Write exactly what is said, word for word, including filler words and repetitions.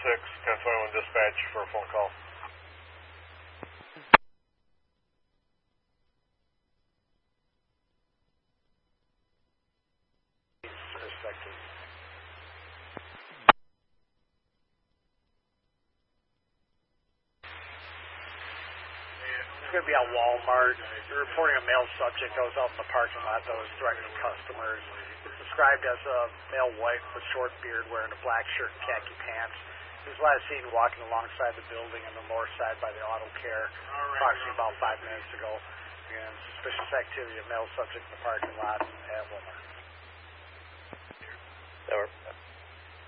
six, ten twenty-one dispatch for a phone call. Perspective. It's going to be at Walmart. They're reporting a male subject that was out in the parking lot that was threatening customers. It's described as a male white with short beard wearing a black shirt and khaki pants. He was last seen walking alongside the building on the north side by the auto care approximately about five minutes ago. And suspicious activity, a male subject in the parking lot at Walmart. Over.